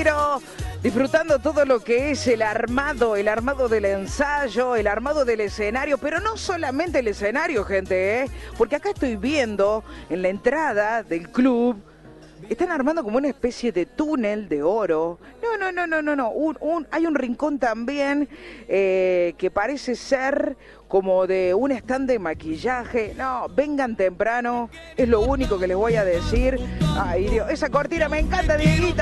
Retiro, disfrutando todo lo que es el armado del ensayo, el armado del escenario, pero no solamente el escenario, gente, porque acá estoy viendo en la entrada del club, están armando como una especie de túnel de oro. No. Hay un rincón también que parece ser como de un stand de maquillaje. No, vengan temprano, es lo único que les voy a decir. Ay, Dios, esa cortina me encanta, Dieguito.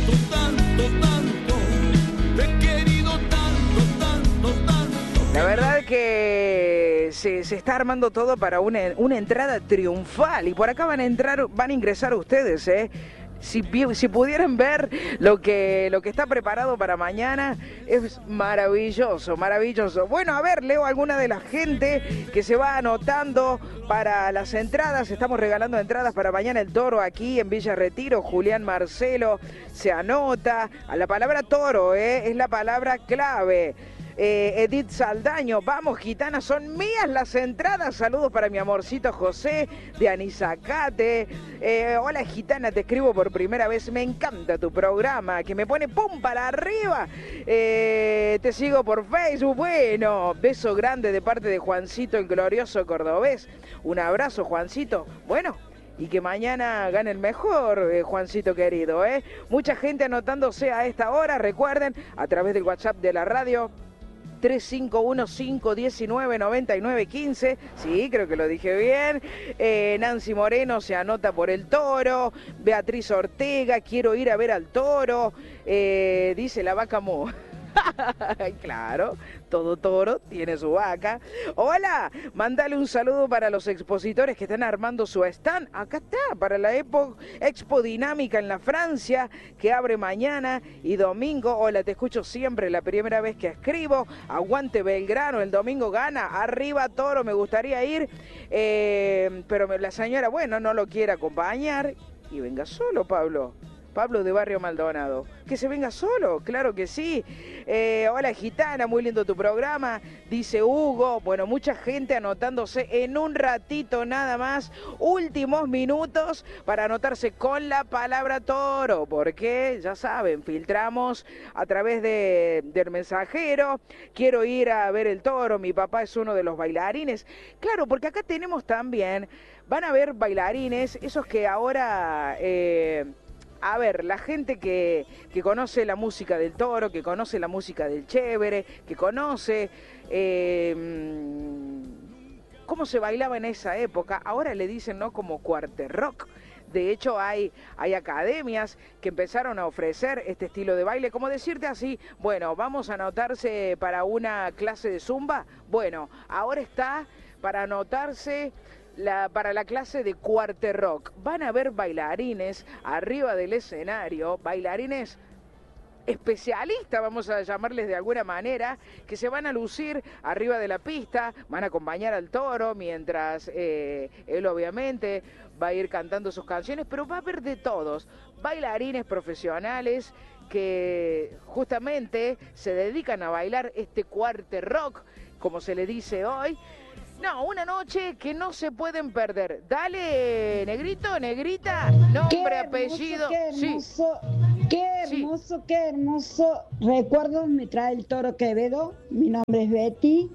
La verdad que se está armando todo para una entrada triunfal y por acá van a ingresar ustedes, Si pudieran ver lo que está preparado para mañana, es maravilloso. Bueno, a ver, leo alguna de la gente que se va anotando para las entradas. Estamos regalando entradas para mañana el Toro aquí en Villa Retiro. Julián Marcelo se anota. A la palabra Toro, es la palabra clave. Edith Saldaño, vamos gitana, son mías las entradas. Saludos para mi amorcito José de Anizacate. Hola gitana, te escribo por primera vez, me encanta tu programa, que me pone pum para arriba. Te sigo por Facebook. Bueno, beso grande de parte de Juancito, el glorioso cordobés. Un abrazo, Juancito. Bueno, y que mañana gane el mejor, Juancito querido, Mucha gente anotándose a esta hora. Recuerden, a través del WhatsApp de la radio, 3515199915. Sí, creo que lo dije bien. Nancy Moreno se anota por el Toro. Beatriz Ortega, quiero ir a ver al Toro. Dice la vaca Mu. Claro, todo toro tiene su vaca. Hola, mándale un saludo para los expositores que están armando su stand. Acá está, para la Expo Dinámica en la Francia, que abre mañana y domingo. Hola, te escucho siempre, la primera vez que escribo. Aguante Belgrano, el domingo gana. Arriba Toro, me gustaría ir, pero la señora, bueno, no lo quiere acompañar. Y venga solo, Pablo de Barrio Maldonado. Que se venga solo, claro que sí. Hola gitana, muy lindo tu programa, dice Hugo. Bueno, mucha gente anotándose en un ratito nada más. Últimos minutos para anotarse con la palabra Toro, porque ya saben, filtramos a través del mensajero. Quiero ir a ver el Toro, mi papá es uno de los bailarines. Claro, porque acá tenemos también, van a ver bailarines, esos que ahora... A ver, la gente que conoce la música del Toro, que conoce la música del Chévere, que conoce cómo se bailaba en esa época, ahora le dicen, ¿no?, como cuarterrock. De hecho, hay academias que empezaron a ofrecer este estilo de baile, como decirte así, bueno, vamos a anotarse para una clase de zumba. Bueno, ahora está para anotarse... para la clase de cuarterrock. Van a haber bailarines arriba del escenario, bailarines especialistas, vamos a llamarles de alguna manera, que se van a lucir arriba de la pista, van a acompañar al Toro mientras él obviamente va a ir cantando sus canciones, pero va a haber de todos, bailarines profesionales que justamente se dedican a bailar este cuarterrock, como se le dice hoy. No, una noche que no se pueden perder. Dale, negrito, negrita, nombre, apellido. Qué hermoso recuerdos me trae el Toro Quevedo. Mi nombre es Betty.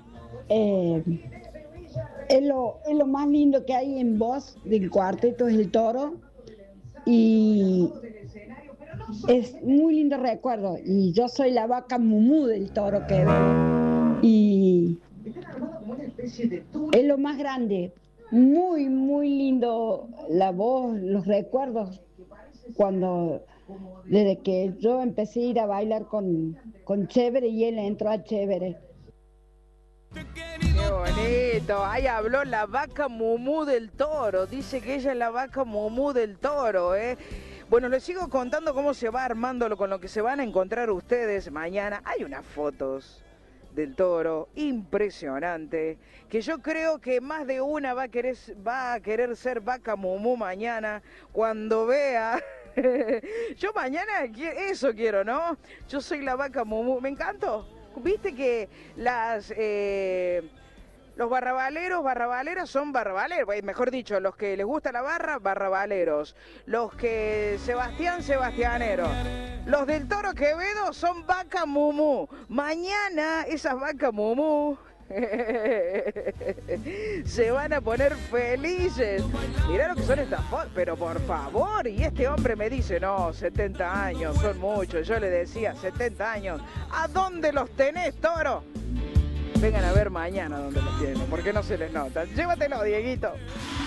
Es lo más lindo que hay en voz del cuarteto, es el Toro. Y es muy lindo recuerdo. Y yo soy la vaca Mumú del Toro Quevedo. Y es lo más grande, muy, muy lindo la voz, los recuerdos, desde que yo empecé a ir a bailar con Chévere y él entró a Chévere. Qué bonito, ahí habló la vaca Mumú del Toro, dice que ella es la vaca Mumú del Toro, Bueno, les sigo contando cómo se va armando con lo que se van a encontrar ustedes mañana. Hay unas fotos del Toro, impresionante, que yo creo que más de una va a querer ser vaca Mumú mañana, cuando vea. Yo mañana eso quiero, ¿no? Yo soy la vaca Mumú, me encantó. Viste que Los barravaleras son barravaleros, mejor dicho, los que les gusta la barra, barravaleros. Los que sebastianeros. Los del Toro Quevedo son vaca mumú. Mañana esas vacas mumú se van a poner felices. Mirá lo que son estas fotos, pero por favor, y este hombre me dice, no, 70 años, son muchos. Yo le decía, 70 años, ¿a dónde los tenés, Toro? Vengan a ver mañana dónde los tienen, porque no se les nota. Llévatelo, Dieguito.